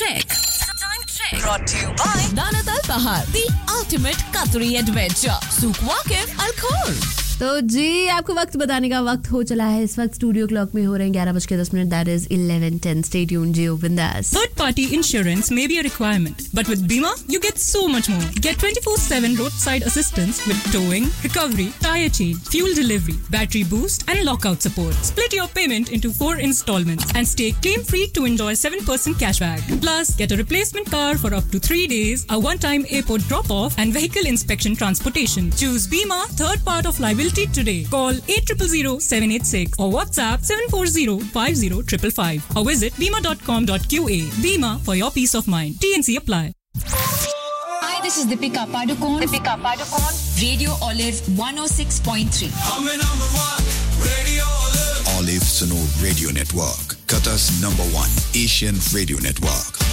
check. Brought to you by Danat Al Bahar, the ultimate Qatari adventure. Souk Waqif Al Khor. तो जी आपको वक्त बताने का वक्त हो चला है इस वक्त स्टूडियो क्लॉक में हो रहे हैं 11:10 दैट इज 11:10 स्टे ट्यून्ड जियो बिंदास Third party insurance may be a requirement, but with Bima you get so much more. Get 24/7 roadside assistance with towing, recovery, tire change, fuel delivery, battery boost and lockout support. Split your payment into 4 installments and stay claim free to enjoy 7% cashback. Plus get a replacement car for up to 3 days, a one-time airport drop-off and vehicle inspection transportation. Choose Bima, third part of liability today. Call 800786 or WhatsApp 7405055 or visit bima.com.qa. Bima for your peace of mind. TNC apply. Hi, this is Deepika Padukone. Radio Olive 106.3. Radio Olive. Olive Sonor Radio Network, Qatar's #1 Asian radio network.